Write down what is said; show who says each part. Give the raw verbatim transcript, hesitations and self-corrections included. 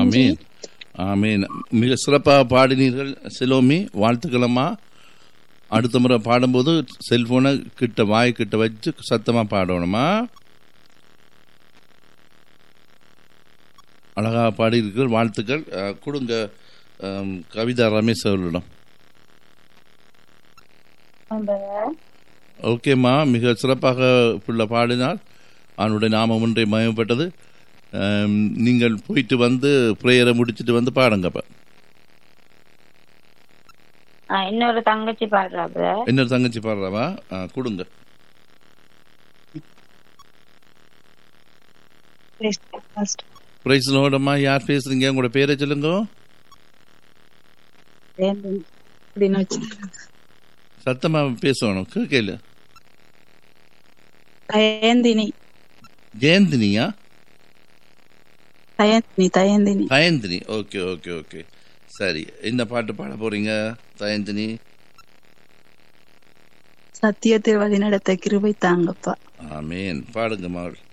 Speaker 1: ஆமீன் ஆமீன். மிக சிறப்பாக பாடினீர்கள் சிலோமி, வாழ்த்துக்களம்மா. அடுத்த முறை பாடும்போது செல்போனை கிட்ட வாய் கிட்ட வச்சு சத்தமாக பாடணுமா. அழகாக பாடியிருக்கீர்கள், வாழ்த்துக்கள். அஹ், கொடுங்க அம், கவிதா ரமேஷ் அவர்களிடம். ஓகேம்மா, மிக சிறப்பாக பிள்ளை பாடினார். அவனுடைய நாமம் ஒன்றை மயப்பட்டது. அம், நீங்கள் போயிட்டு வந்து ப்ரேயரை முடிச்சுட்டு வந்து பாடுங்கப்ப.
Speaker 2: ஆ, இன்னொரு தங்கச்சி பாடுறாங்க.
Speaker 1: இன்னொரு தங்கச்சி பாடுறாவா? ஆ, கொடுங்க. பிரைஸ் லோடம்மா. யார் பேசுறீங்க? உங்களோட பேரை சொல்லுங்க. சத்தமா பேசணும், கேட்கல.
Speaker 3: Dayanthini.
Speaker 1: ஜெயந்தினியா?
Speaker 3: Dayanthini Dayanthini
Speaker 1: Dayanthini. Okay okay okay, சரி. என்ன பாட்டு பாட போறீங்க தயந்தினி?
Speaker 3: சத்தியத்தில் வழி நடத்த கிருபை தாங்கப்பா.
Speaker 1: ஆமீன். பாடுங்க மகள்.